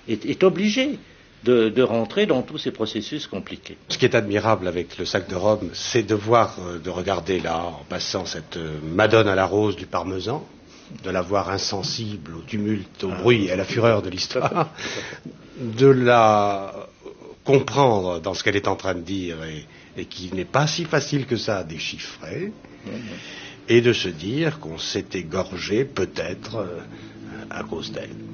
est obligé de rentrer dans tous ces processus compliqués. Ce qui est admirable avec le sac de Rome, c'est de regarder là, en passant cette Madone à la rose du Parmesan, de la voir insensible au tumulte, au bruit et à la fureur de l'histoire, de la comprendre dans ce qu'elle est en train de dire et qui n'est pas si facile que ça à déchiffrer, et de se dire qu'on s'est égorgé peut-être à cause d'elle.